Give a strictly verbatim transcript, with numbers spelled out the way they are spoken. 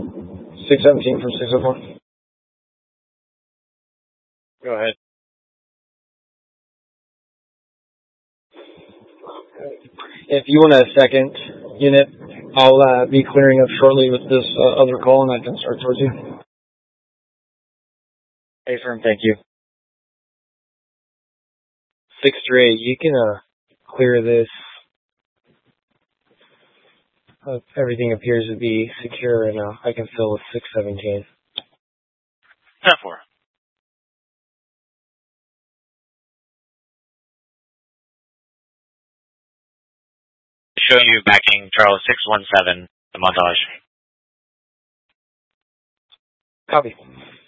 six seventeen from six oh four. Go ahead. If you want a second unit, I'll uh, be clearing up shortly with this uh, other call, and I can start towards you. Hey, firm, thank you. six three eight, you can uh, clear this. Uh, everything appears to be secure, and uh, I can fill with six seventeen. ten four. Showing you backing Charles six one seven, the montage. Copy.